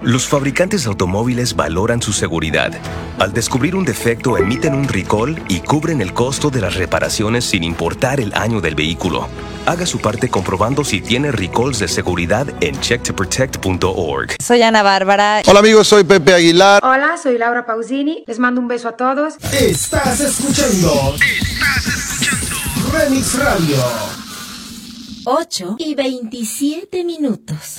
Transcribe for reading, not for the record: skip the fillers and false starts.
Los fabricantes de automóviles valoran su seguridad. Al descubrir un defecto, emiten un recall y cubren el costo de las reparaciones sin importar el año del vehículo. Haga su parte comprobando si tiene recalls de seguridad en checktoprotect.org. Soy Ana Bárbara. Hola amigos, soy Pepe Aguilar. Hola, soy Laura Pausini. Les mando un beso a todos. Estás escuchando Remix Radio. 8:27.